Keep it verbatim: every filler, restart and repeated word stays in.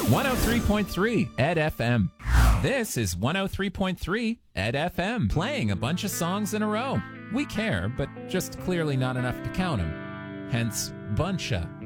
one oh three point three Ed F M. This is one oh three point three Ed F M, playing a bunch of songs in a row. We care, but just clearly not enough to count them. Hence, buncha.